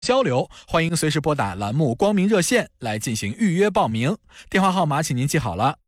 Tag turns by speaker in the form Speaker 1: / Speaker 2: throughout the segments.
Speaker 1: 交流，欢迎随时拨打栏目光明热线来进行预约报名。电话号码请您记好了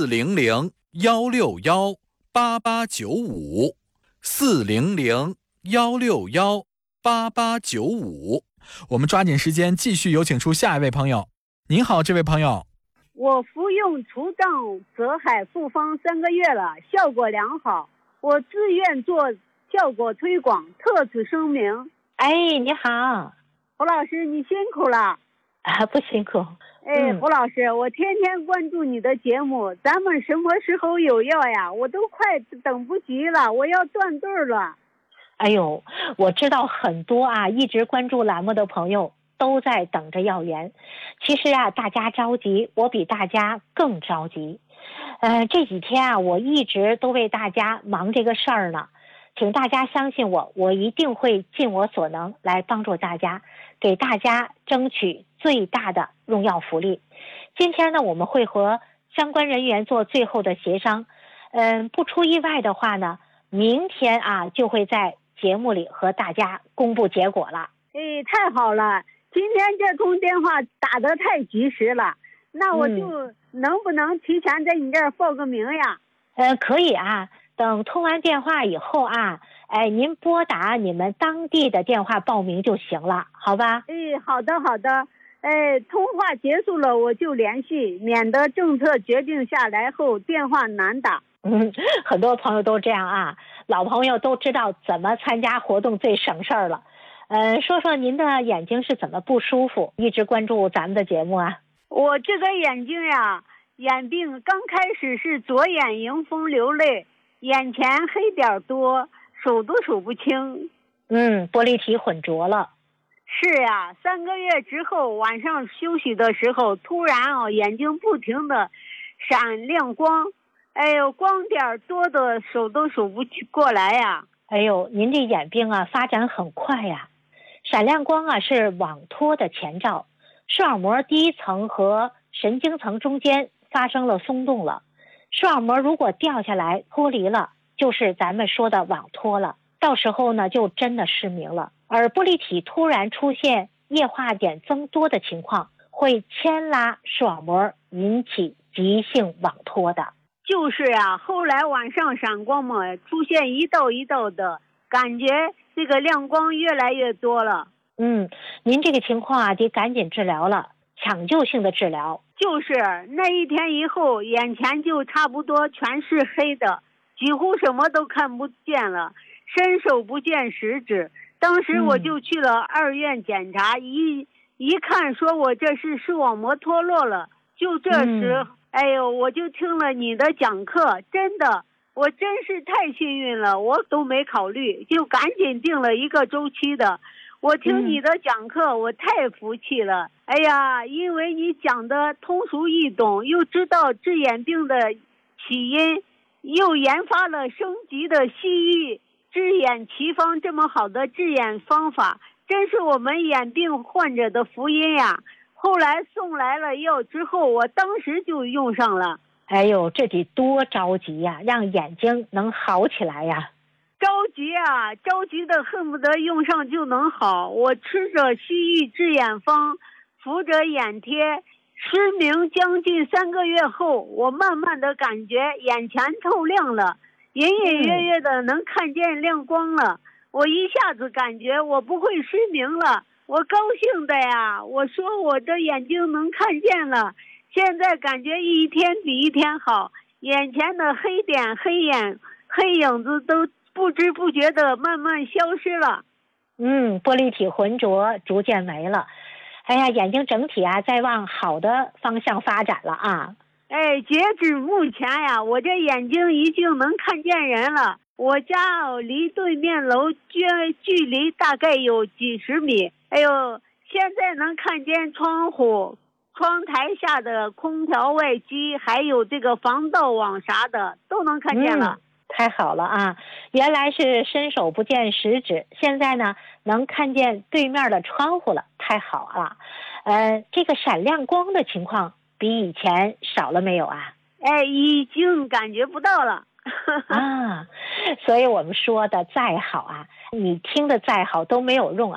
Speaker 1: ，400-161-8895，400-161-8895。我们抓紧时间继续有请出下一位朋友。您好，这位朋友。
Speaker 2: 我服用除障泽海复方3个月了，效果良好，我自愿做效果推广，特此声明。
Speaker 3: 你好，
Speaker 2: 胡老师，你辛苦了。
Speaker 3: 不辛苦。
Speaker 2: 胡老师，我天天关注你的节目，咱们什么时候有药呀？我都快等不及了，我要断队了。
Speaker 3: 我知道很多一直关注栏目的朋友都在等着药源。其实大家着急，我比大家更着急。这几天我一直都为大家忙这个事儿呢，请大家相信我，我一定会尽我所能来帮助大家，给大家争取最大的用药福利。今天呢，我们会和相关人员做最后的协商。不出意外的话呢，明天就会在节目里和大家公布结果了。
Speaker 2: 太好了，今天这通电话打得太及时了，那我就能不能提前在你这儿报个名呀？
Speaker 3: 可以等通完电话以后您拨打你们当地的电话报名就行了，好吧？
Speaker 2: 好的。通话结束了我就联系，免得政策决定下来后电话难打。
Speaker 3: 很多朋友都这样老朋友都知道怎么参加活动最省事儿了。说说您的眼睛是怎么不舒服？一直关注咱们的节目
Speaker 2: 我这个眼睛眼病刚开始是左眼迎风流泪，眼前黑点多，手都数不清。
Speaker 3: 玻璃体混浊了。
Speaker 2: 是3个月之后晚上休息的时候，突然眼睛不停的闪亮光，光点多的手都数不过来
Speaker 3: 您这眼病发展很快闪亮光是网脱的前兆，视网膜第一层和神经层中间发生了松动了，视网膜如果掉下来脱离了，就是咱们说的网脱了，到时候呢就真的失明了。而玻璃体突然出现液化点增多的情况，会牵拉视网膜，引起急性网脱的。
Speaker 2: 就是后来晚上闪光嘛，出现一道一道的，感觉这个亮光越来越多了。
Speaker 3: 您这个情况得赶紧治疗了，抢救性的治疗。
Speaker 2: 就是那一天以后，眼前就差不多全是黑的，几乎什么都看不见了，伸手不见食指。当时我就去了2院检查，一看说我这是视网膜脱落了。就这时我就听了你的讲课，真的我真是太幸运了，我都没考虑，就赶紧定了一个周期的。我听你的讲课我太服气了。因为你讲的通俗易懂，又知道治眼病的起因，又研发了升级的西医治眼奇方，这么好的治眼方法，真是我们眼病患者的福音后来送来了药之后，我当时就用上了。
Speaker 3: 这得多着急让眼睛能好起来
Speaker 2: 着急的恨不得用上就能好。我吃着西医治眼方，敷着眼贴，失明将近3个月后，我慢慢的感觉眼前透亮了，隐隐约约的能看见亮光了。我一下子感觉我不会失明了，我高兴的我说我的眼睛能看见了，现在感觉一天比一天好，眼前的黑点黑眼黑影子都不知不觉的慢慢消失了。
Speaker 3: 玻璃体浑浊逐渐没了。眼睛整体在往好的方向发展了
Speaker 2: 截止目前我这眼睛已经能看见人了。我家离对面楼距离大概有几十米。现在能看见窗户、窗台下的空调外机，还有这个防盗网啥的都能看见了。
Speaker 3: 太好了原来是伸手不见食指，现在呢能看见对面的窗户了，太好了。这个闪亮光的情况比以前少了没有
Speaker 2: 已经感觉不到了。
Speaker 3: 所以我们说的再好你听的再好都没有用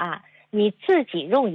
Speaker 3: 你自己用